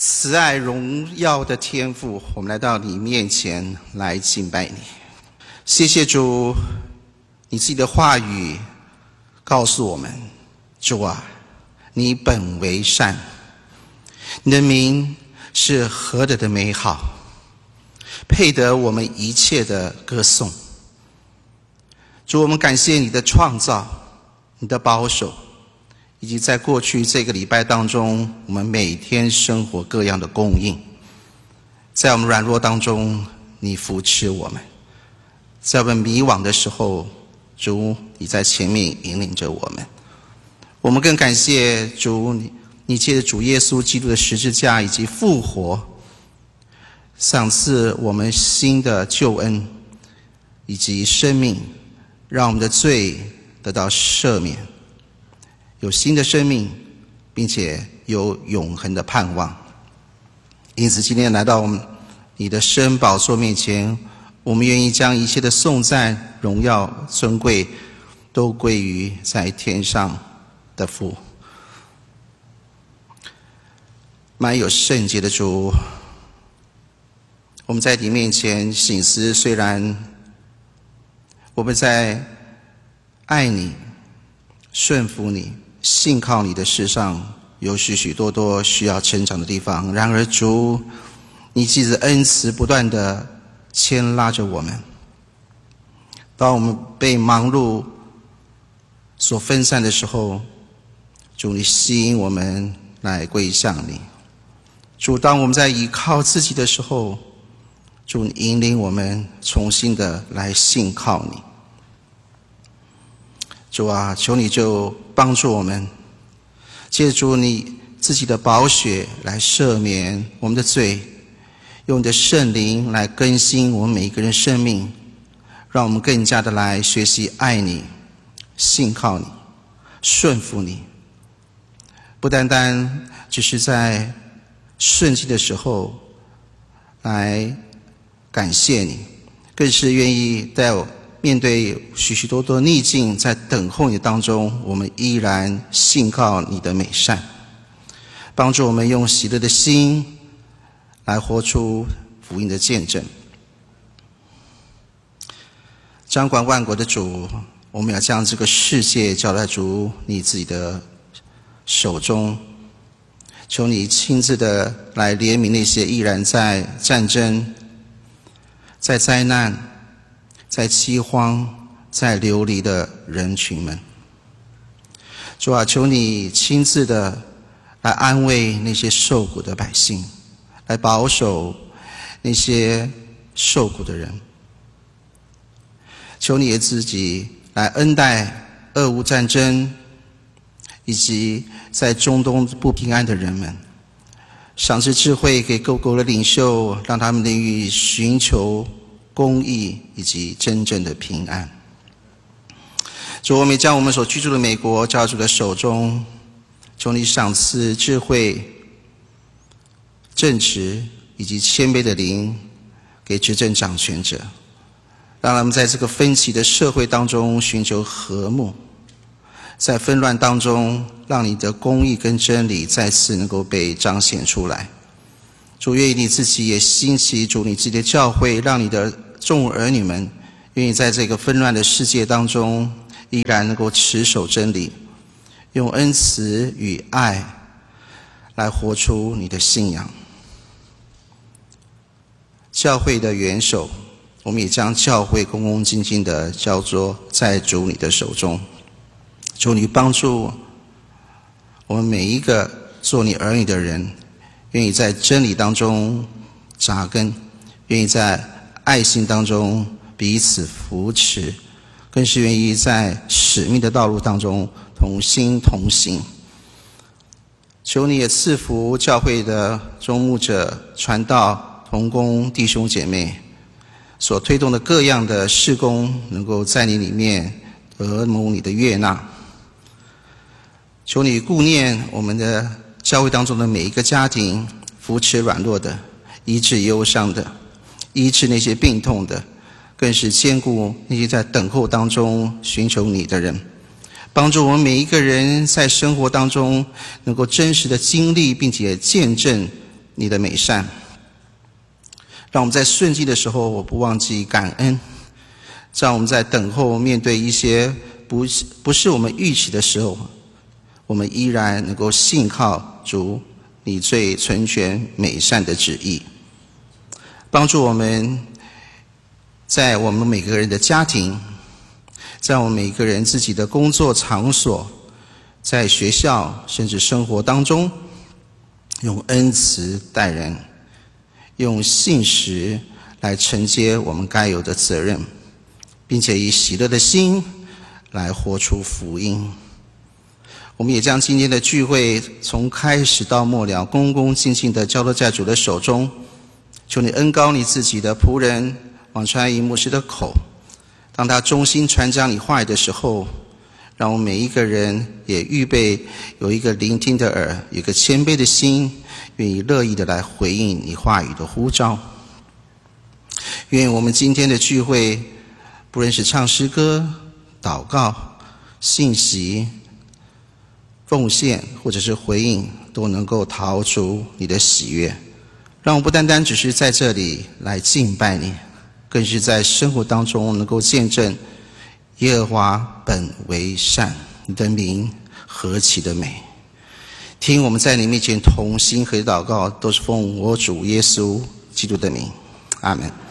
慈爱荣耀的天父，我们来到你面前来敬拜你。谢谢主，你自己的话语告诉我们，主啊，你本为善，你的名是何等的美好，配得我们一切的歌颂。主，我们感谢你的创造，你的保守，以及在过去这个礼拜当中，我们每天生活各样的供应。在我们软弱当中，你扶持我们；在我们迷惘的时候，主，你在前面引领着我们。我们更感谢主，你借着主耶稣基督的十字架以及复活，赏赐我们新的救恩以及生命，让我们的罪得到赦免，有新的生命，并且有永恒的盼望。因此今天来到你的圣宝座面前，我们愿意将一切的颂赞、荣耀、尊贵都归于在天上的父。满有圣洁的主，我们在你面前省思，虽然我们在爱你、顺服你、信靠你的事上有许许多多需要成长的地方，然而主，你既是恩慈不断的牵拉着我们。当我们被忙碌所分散的时候，主，你吸引我们来归向你。主，当我们在依靠自己的时候，主，你引领我们重新的来信靠你。主啊，求你就帮助我们，借助你自己的宝血来赦免我们的罪，用你的圣灵来更新我们每一个人生命，让我们更加的来学习爱你、信靠你、顺服你。不单单只是在顺境的时候来感谢你，更是愿意在面对许许多多逆境，在等候你当中，我们依然信靠你的美善，帮助我们用喜乐的心来活出福音的见证。掌管万国的主，我们要将这个世界交在主你自己的手中，求你亲自的来怜悯那些依然在战争、在灾难、在饥荒、在流离的人群们。主啊，求你亲自的来安慰那些受苦的百姓，来保守那些受苦的人。求你也自己来恩待俄乌战争以及在中东不平安的人们，赏赐智慧给各国的领袖，让他们能于寻求公义以及真正的平安。主，我们将我们所居住的美国交在主的手中，求你赏赐智慧、正直以及谦卑的灵给执政掌权者，让他们在这个分歧的社会当中寻求和睦，在纷乱当中让你的公义跟真理再次能够被彰显出来。主，愿意你自己也兴起主你自己的教会，让你的众儿女们愿意在这个纷乱的世界当中依然能够持守真理，用恩慈与爱来活出你的信仰。教会的元首，我们也将教会恭恭敬敬的交托在主你的手中。求你帮助我们每一个做你儿女的人，愿意在真理当中扎根，愿意在爱心当中彼此扶持，更是愿意在使命的道路当中同心同行。求你也赐福教会的众牧者、传道、同工、弟兄姐妹所推动的各样的事工，能够在你里面得蒙你的悦纳。求你顾念我们的教会当中的每一个家庭，扶持软弱的，医治忧伤的，医治那些病痛的，更是兼顾那些在等候当中寻求你的人，帮助我们每一个人在生活当中能够真实的经历并且见证你的美善，让我们在顺境的时候我不忘记感恩，让我们在等候面对一些不是我们预期的时候，我们依然能够信靠主你最纯全美善的旨意，帮助我们在我们每个人的家庭，在我们每个人自己的工作场所，在学校甚至生活当中，用恩慈待人，用信实来承接我们该有的责任，并且以喜乐的心来活出福音。我们也将今天的聚会从开始到末了恭恭敬敬地交托在主的手中，求你恩膏你自己的仆人王传仪牧师的口，当他忠心传讲你话语的时候，让我们每一个人也预备有一个聆听的耳，有一个谦卑的心，愿意乐意的来回应你话语的呼召。愿我们今天的聚会，不论是唱诗歌、祷告、信息、奉献或者是回应，都能够讨主你的喜悦，让我不单单只是在这里来敬拜你，更是在生活当中能够见证耶和华本为善，你的名何其的美。听我们在你面前同心合一祷告，都是奉我主耶稣基督的名，阿们。